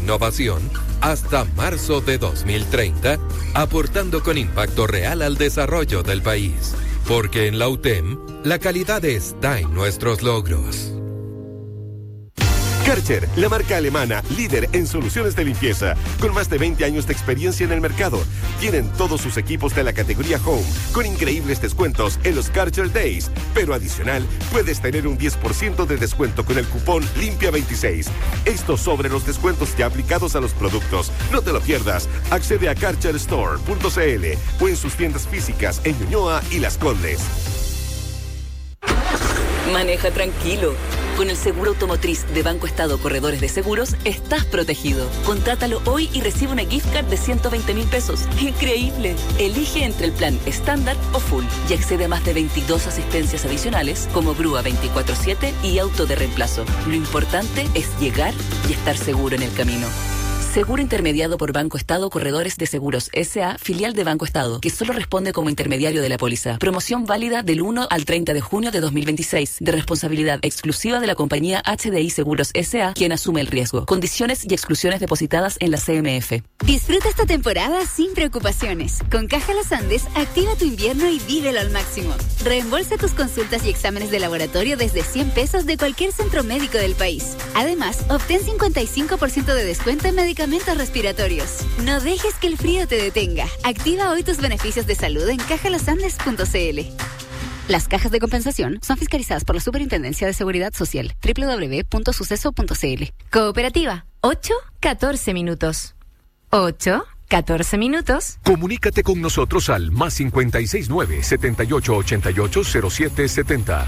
innovación hasta marzo de 2030, aportando con impacto real al desarrollo del país. Porque en la UTEM, la calidad está en nuestros logros. Karcher, la marca alemana líder en soluciones de limpieza, con más de 20 años de experiencia en el mercado. Tienen todos sus equipos de la categoría Home, con increíbles descuentos en los Karcher Days. Pero adicional, puedes tener un 10% de descuento con el cupón Limpia26. Esto sobre los descuentos ya aplicados a los productos. No te lo pierdas. Accede a karcherstore.cl o en sus tiendas físicas en Ñuñoa y Las Condes. Maneja tranquilo. Con el seguro automotriz de Banco Estado Corredores de Seguros, estás protegido. Contrátalo hoy y recibe una gift card de 120.000 pesos. ¡Increíble! Elige entre el plan estándar o full y accede a más de 22 asistencias adicionales como grúa 24/7 y auto de reemplazo. Lo importante es llegar y estar seguro en el camino. Seguro intermediado por Banco Estado Corredores de Seguros S.A., filial de Banco Estado, que solo responde como intermediario de la póliza. Promoción válida del 1 al 30 de junio de 2026, de responsabilidad exclusiva de la compañía HDI Seguros S.A., quien asume el riesgo. Condiciones y exclusiones depositadas en la CMF. Disfruta esta temporada sin preocupaciones. Con Caja Los Andes, activa tu invierno y vívelo al máximo. Reembolsa tus consultas y exámenes de laboratorio desde 100 pesos de cualquier centro médico del país. Además, obtén 55% de descuento en medicamentos respiratorios. No dejes que el frío te detenga. Activa hoy tus beneficios de salud en cajalosandes.cl. Las cajas de compensación son fiscalizadas por la Superintendencia de Seguridad Social. www.suceso.cl. Cooperativa. 8-14 minutos. 8-14 minutos. Comunícate con nosotros al más 569-7888-0770.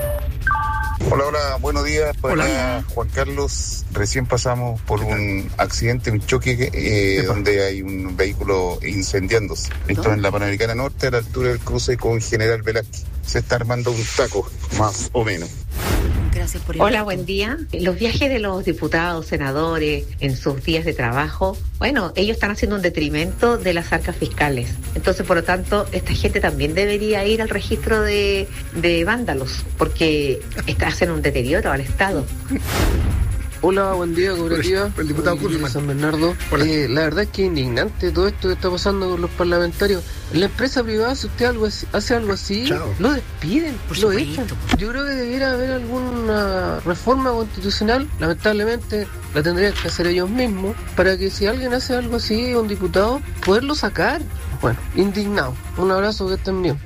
Hola, buenos días. Hola. Juan Carlos, recién pasamos por un accidente, un choque donde hay un vehículo incendiándose. Esto en la Panamericana Norte, a la altura del cruce con General Velázquez. Se está armando un taco, más o menos. Gracias por Hola, buen día. Los viajes de los diputados, senadores, en sus días de trabajo, bueno, ellos están haciendo un detrimento de las arcas fiscales. Entonces, por lo tanto, esta gente también debería ir al registro de vándalos, porque hacen un deterioro al Estado. Hola, buen día, cooperativa. El diputado de San Bernardo. La verdad es que es indignante todo esto que está pasando con los parlamentarios. En la empresa privada, si usted hace algo así, Chao. lo despiden, lo echan. Yo creo que debiera haber alguna reforma constitucional. Lamentablemente, la tendrían que hacer ellos mismos, para que si alguien hace algo así, un diputado, poderlo sacar. Bueno, indignado. Un abrazo, que estén bien.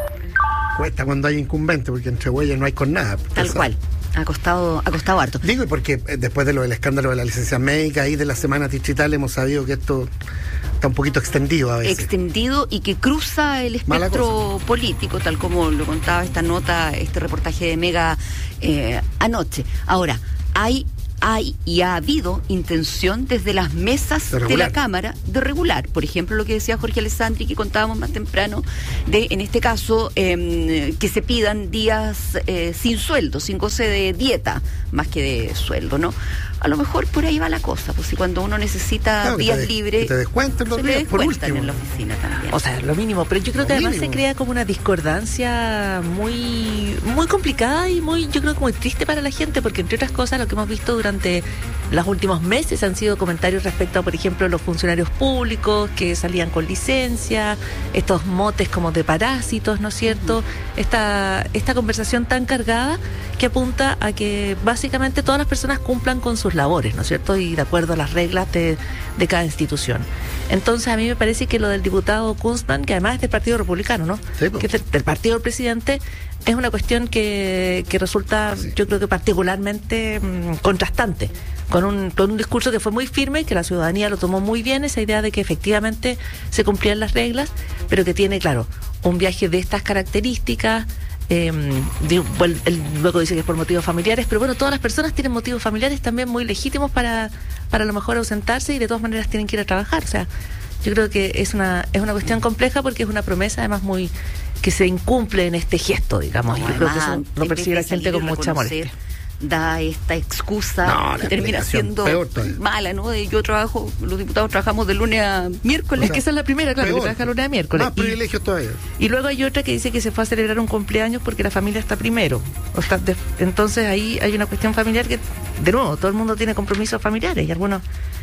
Cuesta cuando hay incumbente, porque entre güeyes no hay con nada. Tal cual. Ha costado harto. Digo, y porque después de lo del escándalo de la licencia médica y de la semana distrital hemos sabido que esto está un poquito extendido a veces. Extendido y que cruza el espectro político, tal como lo contaba esta nota, este reportaje de Mega anoche. Ahora, hay y ha habido intención desde las mesas de la Cámara de regular. Por ejemplo, lo que decía Jorge Alessandri, que contábamos más temprano, de, en este caso, que se pidan días sin sueldo, sin goce de dieta, más que de sueldo, ¿no? A lo mejor por ahí va la cosa, pues si cuando uno necesita días libres, que te descuenten los días, por último, en la oficina también. O sea, lo mínimo, pero yo creo que además se crea como una discordancia muy complicada y yo creo que muy triste para la gente, porque entre otras cosas lo que hemos visto durante los últimos meses han sido comentarios respecto a, por ejemplo, los funcionarios públicos que salían con licencia, estos motes como de parásitos, ¿no es cierto? Esta conversación tan cargada que apunta a que básicamente todas las personas cumplan con sus labores, ¿no es cierto? Y de acuerdo a las reglas de cada institución. Entonces a mí me parece que lo del diputado Kunzman, que además es del Partido Republicano, ¿no? Sí, pues. Que es del partido del presidente, es una cuestión que resulta, yo creo que particularmente contrastante, con un discurso que fue muy firme, que la ciudadanía lo tomó muy bien, esa idea de que efectivamente se cumplían las reglas, pero que tiene, claro, un viaje de estas características. Luego dice que es por motivos familiares, pero bueno, todas las personas tienen motivos familiares también muy legítimos para a lo mejor ausentarse, y de todas maneras tienen que ir a trabajar. O sea, yo creo que es una cuestión compleja, porque es una promesa además muy que se incumple en este gesto, digamos. Yo creo que eso lo percibe la gente con mucha molestia. Da esta excusa que termina siendo mala, ¿no? Los diputados trabajamos de lunes a miércoles. Es que esa es la primera, claro, que trabaja lunes a miércoles. Más privilegios todavía. Y luego hay otra que dice que se fue a celebrar un cumpleaños porque la familia está primero. Entonces ahí hay una cuestión familiar que, de nuevo, todo el mundo tiene compromisos familiares, y algunos